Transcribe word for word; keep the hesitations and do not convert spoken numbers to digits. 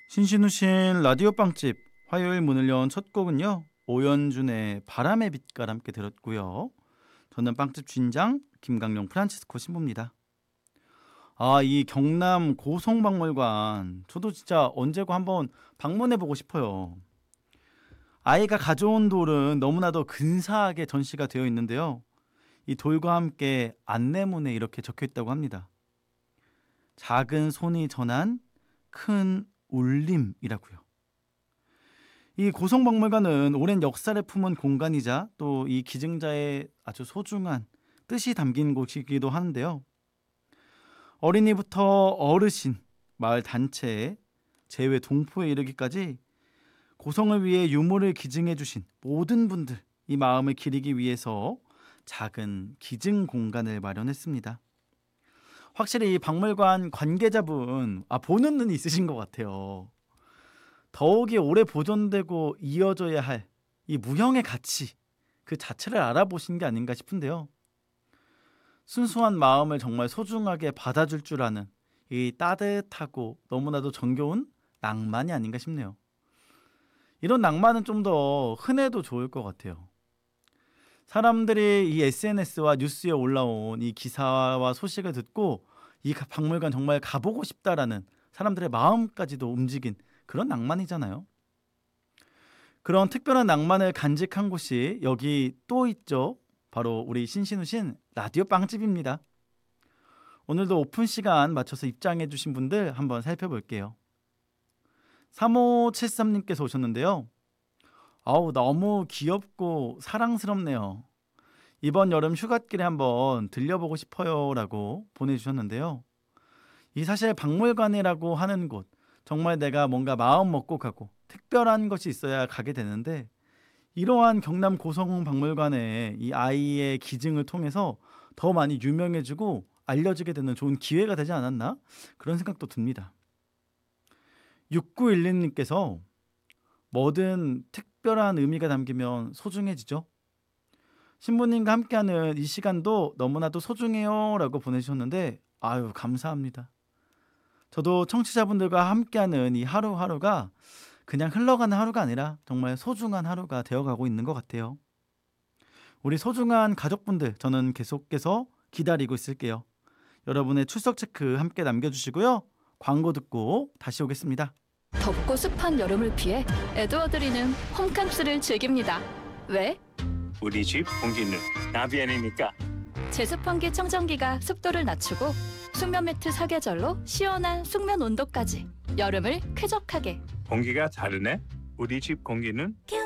신신우신 라디오 빵집 화요일 문을 연 첫 곡은요, 오연준의 바람의 빛깔 함께 들었고요. 저는 빵집 주인장 김강룡 프란치스코 신부입니다. 아, 이 경남 고성박물관 저도 진짜 언제고 한번 방문해보고 싶어요. 아이가 가져온 돌은 너무나도 근사하게 전시가 되어 있는데요, 이 돌과 함께 안내문에 이렇게 적혀 있다고 합니다. 작은 손이 전한 큰 울림이라고요. 이 고성박물관은 오랜 역사를 품은 공간이자 또 이 기증자의 아주 소중한 뜻이 담긴 곳이기도 하는데요. 어린이부터 어르신, 마을 단체, 재외 동포에 이르기까지 고성을 위해 유물을 기증해 주신 모든 분들, 이 마음을 기리기 위해서 작은 기증 공간을 마련했습니다. 확실히 이 박물관 관계자분, 아, 보는 눈이 있으신 것 같아요. 더욱이 오래 보존되고 이어져야 할 이 무형의 가치, 그 자체를 알아보신 게 아닌가 싶은데요. 순수한 마음을 정말 소중하게 받아줄 줄 아는 이 따뜻하고 너무나도 정겨운 낭만이 아닌가 싶네요. 이런 낭만은 좀 더 흔해도 좋을 것 같아요. 사람들이 이 에스엔에스와 뉴스에 올라온 이 기사와 소식을 듣고 이 박물관 정말 가보고 싶다라는 사람들의 마음까지도 움직인 그런 낭만이잖아요. 그런 특별한 낭만을 간직한 곳이 여기 또 있죠. 바로 우리 신신우신 라디오 빵집입니다. 오늘도 오픈 시간 맞춰서 입장해 주신 분들 한번 살펴볼게요. 삼오칠삼님께서 오셨는데요. 아우, 너무 귀엽고 사랑스럽네요. 이번 여름 휴가길에 한번 들려보고 싶어요 라고 보내주셨는데요. 이 사실 박물관이라고 하는 곳, 정말 내가 뭔가 마음 먹고 가고 특별한 것이 있어야 가게 되는데, 이러한 경남 고성 박물관의 이 아이의 기증을 통해서 더 많이 유명해지고 알려지게 되는 좋은 기회가 되지 않았나? 그런 생각도 듭니다. 육구일零님께서 뭐든 특별한 의미가 담기면 소중해지죠. 신부님과 함께하는 이 시간도 너무나도 소중해요 라고 보내주셨는데, 아유, 감사합니다. 저도 청취자분들과 함께하는 이 하루하루가 그냥 흘러가는 하루가 아니라 정말 소중한 하루가 되어가고 있는 것 같아요. 우리 소중한 가족분들, 저는 계속해서 기다리고 있을게요. 여러분의 출석 체크 함께 남겨주시고요. 광고 듣고 다시 오겠습니다. 덥고 습한 여름을 피해 에드워드리는 홈캉스를 즐깁니다. 왜? 우리 집 공기는 나비안이니까. 제습환기 청정기가 습도를 낮추고 숙면 매트 사계절로 시원한 숙면 온도까지 여름을 쾌적하게. 공기가 다르네. 우리 집 공기는 겨울